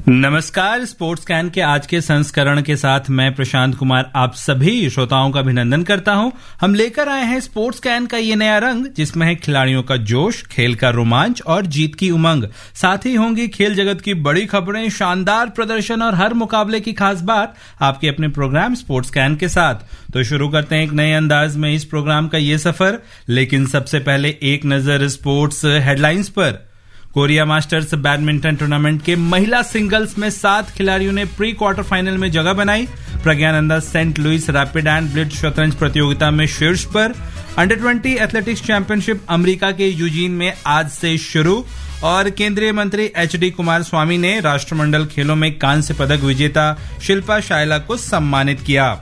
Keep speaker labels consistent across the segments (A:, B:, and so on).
A: नमस्कार। Sports can के आज के संस्करण के साथ मैं प्रशांत कुमार आप सभी श्रोताओं का अभिनंदन करता हूं। हम लेकर आए हैं स्पोर्ट्स कैन का ये नया रंग, जिसमें है खिलाड़ियों का जोश, खेल का रोमांच और जीत की उमंग। साथ ही होंगी खेल जगत की बड़ी खबरें, शानदार प्रदर्शन और हर मुकाबले की खास बात आपके अपने प्रोग्राम स्पोर्ट्स कैन के साथ। तो शुरू करते हैं एक नए अंदाज में इस प्रोग्राम का ये सफर, लेकिन सबसे पहले एक नजर स्पोर्ट्स हेडलाइंस पर। कोरिया मास्टर्स बैडमिंटन टूर्नामेंट के महिला सिंगल्स में 7 खिलाड़ियों ने प्री क्वार्टर फाइनल में जगह बनाई। Praggnanandhaa Saint Louis rapid and blitz शतरंज प्रतियोगिता में शीर्ष पर। अंडर 20 एथलेटिक्स चैंपियनशिप अमेरिका के यूजीन में आज से शुरू। और केंद्रीय मंत्री HD कुमारस्वामी ने राष्ट्रमंडल खेलों में कांस्य पदक विजेता शिल्पा शायला को सम्मानित किया।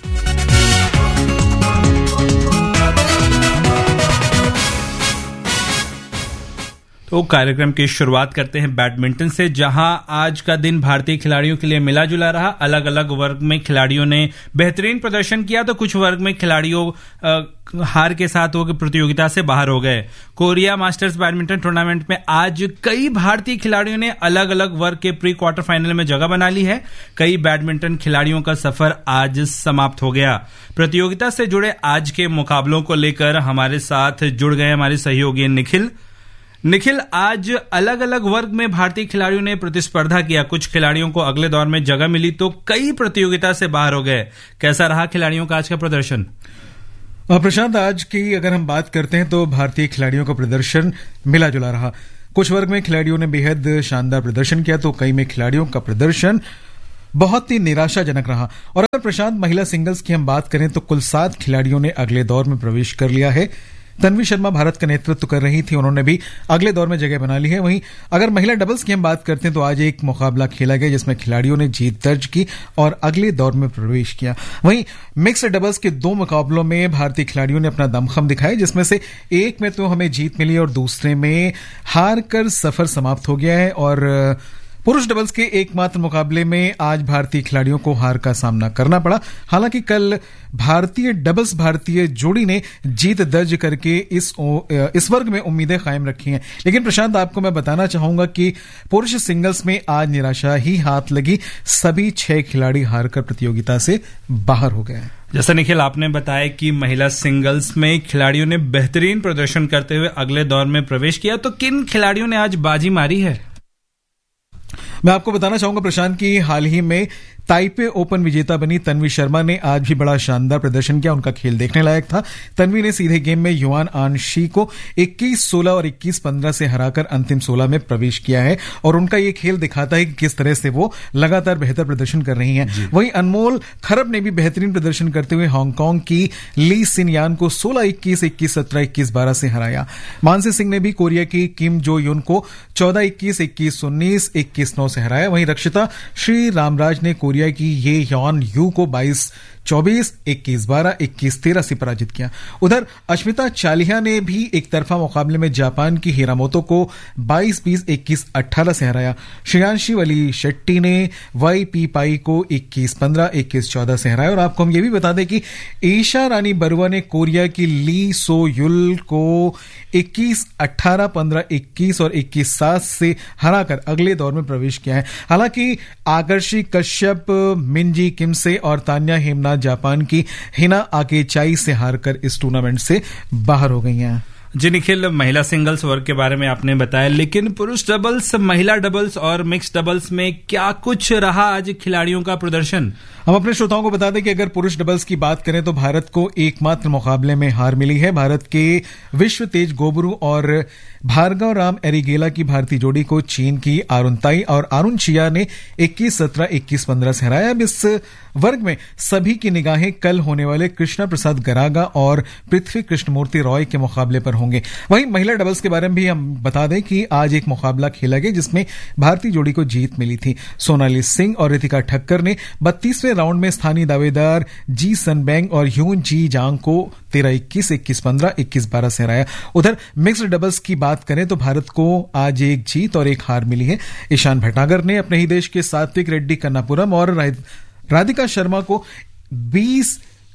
A: तो कार्यक्रम की शुरुआत करते हैं बैडमिंटन से, जहां आज का दिन भारतीय खिलाड़ियों के लिए मिला जुला रहा। अलग अलग वर्ग में खिलाड़ियों ने बेहतरीन प्रदर्शन किया, तो कुछ वर्ग में खिलाड़ियों हार के साथ वो प्रतियोगिता से बाहर हो गए। कोरिया मास्टर्स बैडमिंटन टूर्नामेंट में आज कई भारतीय खिलाड़ियों ने अलग अलग वर्ग के प्री क्वार्टर फाइनल में जगह बना ली है। कई बैडमिंटन खिलाड़ियों का सफर आज समाप्त हो गया। प्रतियोगिता से जुड़े आज के मुकाबलों को लेकर हमारे साथ जुड़ गए हमारे सहयोगी निखिल, आज अलग अलग वर्ग में भारतीय खिलाड़ियों ने प्रतिस्पर्धा किया। कुछ खिलाड़ियों को अगले दौर में जगह मिली तो कई प्रतियोगिता से बाहर हो गए। कैसा रहा खिलाड़ियों का आज का प्रदर्शन?
B: प्रशांत, आज की अगर हम बात करते हैं तो भारतीय खिलाड़ियों का प्रदर्शन मिला जुला रहा। कुछ वर्ग में खिलाड़ियों ने बेहद शानदार प्रदर्शन किया तो कई में खिलाड़ियों का प्रदर्शन बहुत ही निराशाजनक रहा। और अगर प्रशांत महिला सिंगल्स की हम बात करें तो कुल 7 खिलाड़ियों ने अगले दौर में प्रवेश कर लिया है। तन्वी शर्मा भारत का नेतृत्व कर रही थी, उन्होंने भी अगले दौर में जगह बना ली है। वहीं अगर महिला डबल्स की हम बात करते हैं तो आज एक मुकाबला खेला गया जिसमें खिलाड़ियों ने जीत दर्ज की और अगले दौर में प्रवेश किया। वहीं मिक्स्ड डबल्स के 2 मुकाबलों में भारतीय खिलाड़ियों ने अपना दमखम दिखाया, जिसमें से एक में तो हमें जीत मिली और दूसरे में हार कर सफर समाप्त हो गया है। और पुरुष डबल्स के एकमात्र मुकाबले में आज भारतीय खिलाड़ियों को हार का सामना करना पड़ा। हालांकि कल भारतीय जोड़ी ने जीत दर्ज करके इस वर्ग में उम्मीदें कायम रखी हैं। लेकिन प्रशांत, आपको मैं बताना चाहूंगा कि पुरुष सिंगल्स में आज निराशा ही हाथ लगी। सभी 6 खिलाड़ी हारकर प्रतियोगिता से बाहर हो गए।
A: जैसा निखिल आपने बताया कि महिला सिंगल्स में खिलाड़ियों ने बेहतरीन प्रदर्शन करते हुए अगले दौर में प्रवेश किया, तो किन खिलाड़ियों ने आज बाजी मारी है?
B: मैं आपको बताना चाहूंगा प्रशांत की हाल ही में ताइपे ओपन विजेता बनी तन्वी शर्मा ने आज भी बड़ा शानदार प्रदर्शन किया। उनका खेल देखने लायक था। तन्वी ने सीधे गेम में युआन आन शी को 21-16 और 21-15 से हराकर अंतिम 16 में प्रवेश किया है। और उनका ये खेल दिखाता है कि किस तरह से वो लगातार बेहतर प्रदर्शन कर रही हैं। वहीं अनमोल खरब ने भी बेहतरीन प्रदर्शन करते हुए हांगकांग की ली सिन यान को 16-21, 21-17, 21-12 से हराया। मानसी सिंह ने भी कोरिया की किम जो युन को 14-21, 21-19, 21-9 से हराया। वहीं रक्षिता श्री रामराज ने कोरिया की ये यॉन यू को 22-24, 21-12, 21-13 से पराजित किया। उधर अश्मिता चालिहा ने भी एक तरफा मुकाबले में जापान की हिरामोतो को 22-20, 21-18 से हराया। श्रेयांशी वली शेट्टी ने वाई पी पाई को 21-15, 21-14 से हराया। और आपको हम ये भी बता दें कि ईशा रानी बरुआ ने कोरिया की ली सो युल को 21-18, 15-21 और 21-7 से हराकर अगले दौर में प्रवेश किया है। हालांकि आकर्षी कश्यप मिंजी किमसे और तान्या हेमनाथ जापान की हिना आकेचाई से हारकर इस टूर्नामेंट से बाहर हो गई हैं।
A: जी निखिल, महिला सिंगल्स वर्ग के बारे में आपने बताया, लेकिन पुरुष डबल्स, महिला डबल्स और मिक्स डबल्स में क्या कुछ रहा आज खिलाड़ियों का प्रदर्शन?
B: हम अपने श्रोताओं को बता दें कि अगर पुरुष डबल्स की बात करें तो भारत को एकमात्र मुकाबले में हार मिली है। भारत के विश्व तेज गोबरू और भार्गव राम एरिगेला की भारतीय जोड़ी को चीन की आरुण ताई और आरुण चिया ने 21-17, 21-15 से हराया। अब इस वर्ग में सभी की निगाहें कल होने वाले कृष्णा प्रसाद गरागा और पृथ्वी कृष्णमूर्ति रॉय के मुकाबले पर होंगे। वहीं महिला डबल्स के बारे में भी हम बता दें कि आज एक मुकाबला खेला गया जिसमें भारतीय जोड़ी को जीत मिली थी। सोनाली सिंह और रितिका ठक्कर ने 32वें राउंड में स्थानीय दावेदार जी सनबैंग और ह्यून जी जांग को 13-21, 21-15, 21-12 से हराया। उधर मिक्स्ड डबल्स की बात करें तो भारत को आज एक जीत और एक हार मिली है। ईशान भटनागर ने अपने ही देश के सात्विक रेड्डी कन्नापुरम और राधिका शर्मा को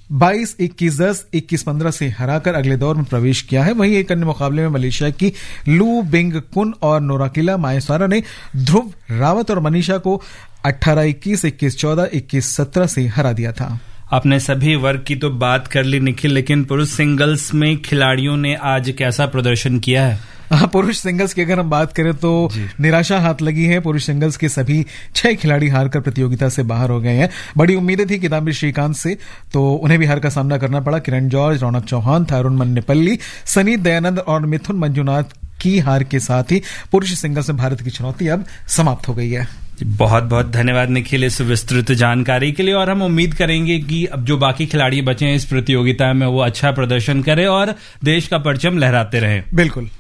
B: 22, 21-10, 21-15 से हराकर अगले दौर में प्रवेश किया है। वहीं एक अन्य मुकाबले में मलेशिया की लू बिंग कुन और नोराकिला मायसारा ने ध्रुव रावत और मनीषा को 18-21, 21-14, 21-17 से हरा दिया था।
A: आपने सभी वर्ग की तो बात कर ली निखिल, लेकिन पुरुष सिंगल्स में खिलाड़ियों ने आज कैसा प्रदर्शन किया है?
B: पुरुष सिंगल्स की अगर हम बात करें तो निराशा हाथ लगी है। पुरुष सिंगल्स के सभी 6 खिलाड़ी हारकर प्रतियोगिता से बाहर हो गए हैं। बड़ी उम्मीदें थी किदाम्बी श्रीकांत से, तो उन्हें भी हार का सामना करना पड़ा। किरण जॉर्ज, रौनक चौहान, थारुण मन्नेपल्ली, सनी दयानंद और मिथुन मंजुनाथ की हार के साथ ही पुरुष सिंगल्स में भारत की चुनौती अब समाप्त हो गई है।
A: बहुत बहुत धन्यवाद निखिल इस विस्तृत जानकारी के लिए, और हम उम्मीद करेंगे कि अब जो बाकी खिलाड़ी बचे हैं इस प्रतियोगिता में वो अच्छा प्रदर्शन करें और देश का परचम लहराते रहें।
B: बिल्कुल।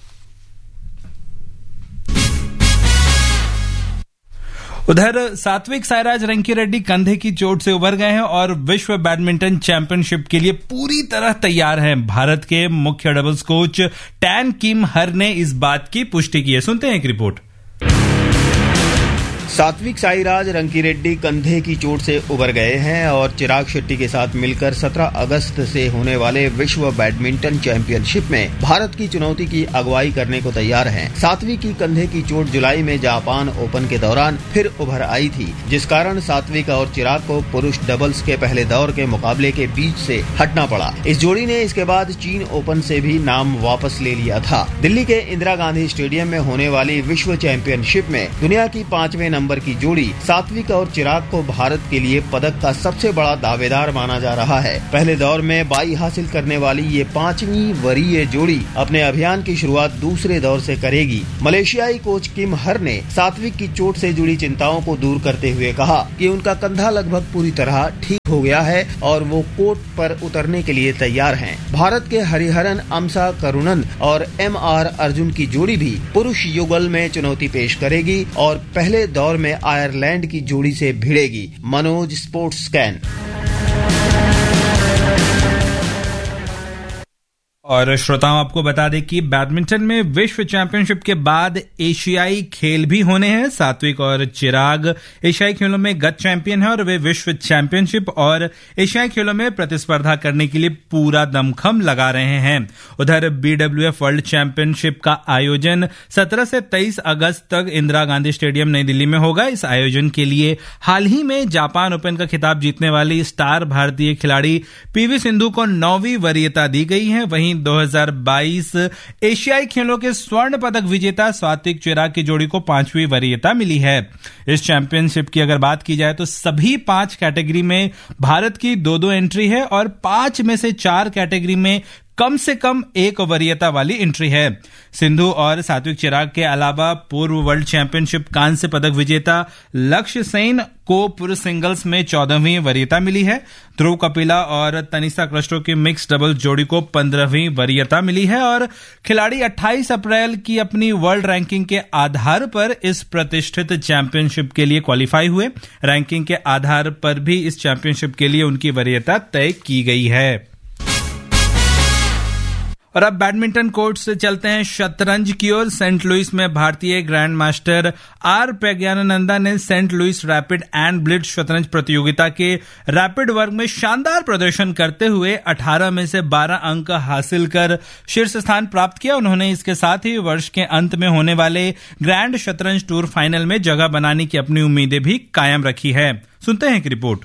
A: उधर सात्विक साईराज रंकीरेड्डी कंधे की चोट से उबर गए हैं और विश्व बैडमिंटन चैंपियनशिप के लिए पूरी तरह तैयार हैं। भारत के मुख्य डबल्स कोच टैन किम हर ने इस बात की पुष्टि की है। सुनते हैं एक रिपोर्ट।
C: सात्विक साईराज रंकीरेड्डी कंधे की चोट से उबर गए हैं और चिराग शेट्टी के साथ मिलकर 17 अगस्त से होने वाले विश्व बैडमिंटन चैंपियनशिप में भारत की चुनौती की अगुवाई करने को तैयार हैं। सात्विक की कंधे की चोट जुलाई में जापान ओपन के दौरान फिर उभर आई थी, जिस कारण सात्विक और चिराग को पुरुष डबल्स के पहले दौर के मुकाबले के बीच से हटना पड़ा। इस जोड़ी ने इसके बाद चीन ओपन से भी नाम वापस ले लिया था। दिल्ली के इंदिरा गांधी स्टेडियम में होने वाली विश्व चैंपियनशिप में दुनिया की 5वें नंबर की जोड़ी सात्विक और चिराग को भारत के लिए पदक का सबसे बड़ा दावेदार माना जा रहा है। पहले दौर में 22 हासिल करने वाली ये 5वीं वरीय जोड़ी अपने अभियान की शुरुआत दूसरे दौर से करेगी। मलेशियाई कोच किम हर ने सात्विक की चोट से जुड़ी चिंताओं को दूर करते हुए कहा कि उनका कंधा लगभग पूरी तरह ठीक हो गया है और वो कोर्ट पर उतरने के लिए तैयार हैं। भारत के हरिहरन अमसा करुणन और MR अर्जुन की जोड़ी भी पुरुष युगल में चुनौती पेश करेगी और पहले दौर में आयरलैंड की जोड़ी से भिड़ेगी। Manoj, sports scan.
A: और श्रोताओं आपको बता दें कि बैडमिंटन में विश्व चैंपियनशिप के बाद एशियाई खेल भी होने हैं। सात्विक और चिराग एशियाई खेलों में गत चैंपियन है और वे विश्व चैंपियनशिप और एशियाई खेलों में प्रतिस्पर्धा करने के लिए पूरा दमखम लगा रहे हैं। उधर BWF वर्ल्ड चैंपियनशिप का आयोजन 17 से 23 अगस्त तक इंदिरा गांधी स्टेडियम नई दिल्ली में होगा। इस आयोजन के लिए हाल ही में जापान ओपन का खिताब जीतने वाली स्टार भारतीय खिलाड़ी PV सिंधु को 9वीं वरीयता दी गई है। वहीं 2022 एशियाई खेलों के स्वर्ण पदक विजेता सात्विक चिराग की जोड़ी को 5वीं वरीयता मिली है। इस चैंपियनशिप की अगर बात की जाए तो सभी 5 कैटेगरी में भारत की 2-2 एंट्री है और 5 में से 4 कैटेगरी में कम से कम 1 वरीयता वाली एंट्री है। सिंधु और सात्विक चिराग के अलावा पूर्व वर्ल्ड चैंपियनशिप कांस्य पदक विजेता लक्ष्य सेन को पुरुष सिंगल्स में 14वीं वरीयता मिली है। ध्रुव कपिला और तनिषा क्लस्टो की मिक्स डबल जोड़ी को 15वीं वरीयता मिली है और खिलाड़ी 28 अप्रैल की अपनी वर्ल्ड रैंकिंग के आधार पर इस प्रतिष्ठित चैंपियनशिप के लिए क्वालिफाई हुए। रैंकिंग के आधार पर भी इस चैंपियनशिप के लिए उनकी वरीयता तय की गई है। और अब बैडमिंटन कोर्ट से चलते हैं शतरंज की ओर। सेंट लुइस में भारतीय ग्रैंड मास्टर R प्रज्ञानंदा ने Saint Louis rapid and blitz शतरंज प्रतियोगिता के रैपिड वर्ग में शानदार प्रदर्शन करते हुए 18 में से 12 अंक हासिल कर शीर्ष स्थान प्राप्त किया। उन्होंने इसके साथ ही वर्ष के अंत में होने वाले ग्रैंड शतरंज टूर फाइनल में जगह बनाने की अपनी उम्मीदें भी कायम रखी है। सुनते हैं एक रिपोर्ट।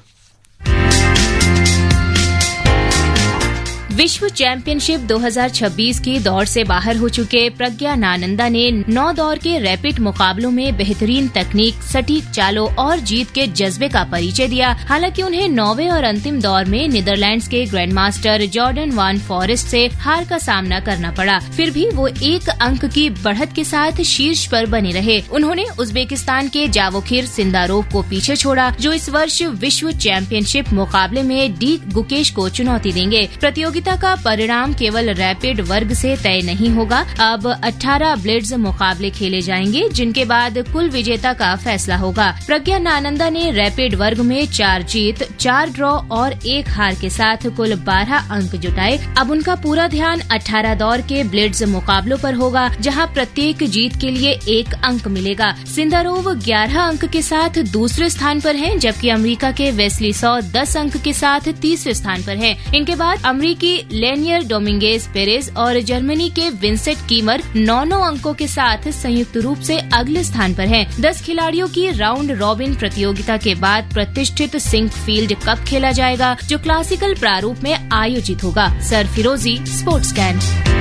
D: विश्व चैंपियनशिप 2026 की दौड़ से बाहर हो चुके प्रज्ञानंदा ने 9 दौर के रैपिड मुकाबलों में बेहतरीन तकनीक, सटीक चालों और जीत के जज्बे का परिचय दिया। हालांकि उन्हें 9वें और अंतिम दौर में नीदरलैंड्स के ग्रैंडमास्टर जॉर्डन वान फॉरेस्ट से हार का सामना करना पड़ा। फिर भी वो 1 अंक की बढ़त के साथ शीर्ष पर बने रहे। उन्होंने उज्बेकिस्तान के जावोखिर सिंदारोव को पीछे छोड़ा, जो इस वर्ष विश्व चैंपियनशिप मुकाबले में डी गुकेश को चुनौती देंगे। प्रतियोगिता प्रतियोगिता का परिणाम केवल रैपिड वर्ग से तय नहीं होगा। अब 18 ब्लिट्ज मुकाबले खेले जाएंगे, जिनके बाद कुल विजेता का फैसला होगा। प्रज्ञा नानंदा ने रैपिड वर्ग में 4 जीत, 4 ड्रॉ और 1 हार के साथ कुल 12 अंक जुटाए। अब उनका पूरा ध्यान 18 दौर के ब्लिट्ज मुकाबलों पर होगा, जहां प्रत्येक जीत के लिए 1 अंक मिलेगा। सिंदारोव 11 अंक के साथ दूसरे स्थान पर हैं, जबकि अमेरिका के वेस्ली सॉ 10 अंक के साथ तीसरे स्थान पर हैं। इनके बाद अमेरिकी लेनियर डोमिंगेज पेरेज और जर्मनी के विंसेंट कीमर 9 अंकों के साथ संयुक्त रूप से अगले स्थान पर हैं। 10 खिलाड़ियों की राउंड रॉबिन प्रतियोगिता के बाद प्रतिष्ठित सिंकफील्ड कप खेला जाएगा, जो क्लासिकल प्रारूप में आयोजित होगा। सर फिरोजी, स्पोर्ट्स कैन।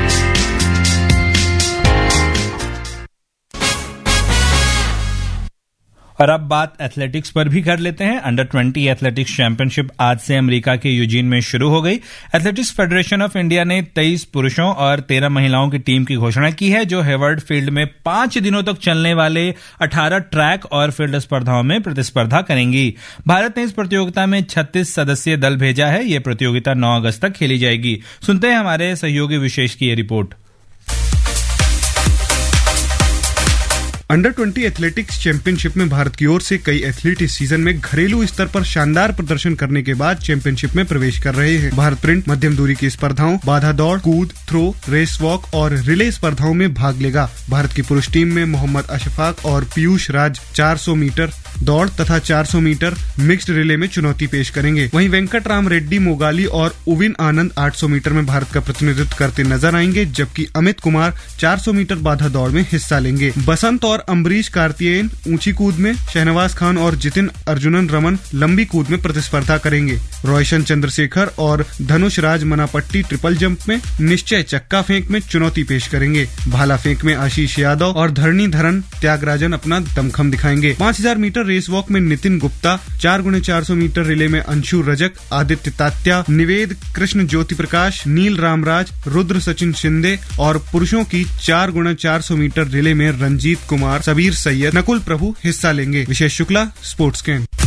A: और अब बात एथलेटिक्स पर भी कर लेते हैं। अंडर 20 एथलेटिक्स चैंपियनशिप आज से अमेरिका के यूजीन में शुरू हो गई। एथलेटिक्स फेडरेशन ऑफ इंडिया ने 23 पुरुषों और 13 महिलाओं की टीम की घोषणा की है, जो हेवर्ड फील्ड में 5 दिनों तक चलने वाले 18 ट्रैक और फील्ड स्पर्धाओं में प्रतिस्पर्धा करेंगी। भारत ने इस प्रतियोगिता में 36 सदस्यीय दल भेजा है। यह प्रतियोगिता 9 अगस्त तक खेली जाएगी। सुनते हैं हमारे सहयोगी विशेष की ये रिपोर्ट।
E: अंडर 20 एथलेटिक्स चैंपियनशिप में भारत की ओर से कई एथलीट इस सीजन में घरेलू स्तर पर शानदार प्रदर्शन करने के बाद चैंपियनशिप में प्रवेश कर रहे हैं। भारत प्रिंट मध्यम दूरी की स्पर्धाओं, बाधा दौड़, कूद, थ्रो, रेस वॉक और रिले स्पर्धाओं में भाग लेगा। भारत की पुरुष टीम में मोहम्मद अशफाक और पीयूष राज 400 मीटर दौड़ तथा 400 मीटर मिक्स्ड रिले में चुनौती पेश करेंगे। वहीं वेंकट राम रेड्डी मोगाली और उविन आनंद 800 मीटर में भारत का प्रतिनिधित्व करते नजर आएंगे, जबकि अमित कुमार 400 मीटर बाधा दौड़ में हिस्सा लेंगे। बसंत और अम्बरीश कार्तिकेयन ऊंची कूद में, शहनवाज खान और जितिन अर्जुनन रमन लंबी कूद में प्रतिस्पर्धा करेंगे। रोशन चंद्रशेखर और धनुष राज मनापट्टी ट्रिपल जंप में, निश्चय चक्का फेंक में चुनौती पेश करेंगे। भाला फेंक में आशीष यादव और धरणीधरन त्यागराजन अपना दमखम दिखाएंगे। 5000 मीटर रेस वॉक में Nitin Gupta, 4x400 metre relay में अंशु रजक, आदित्य तात्या, निवेद कृष्ण ज्योति प्रकाश, नील रामराज, रुद्र सचिन शिंदे और पुरुषों की 4x400 मीटर रिले में रंजीत कुमार, सबीर सैयद, नकुल प्रभु हिस्सा लेंगे। विशेष शुक्ला, स्पोर्ट्स कैन।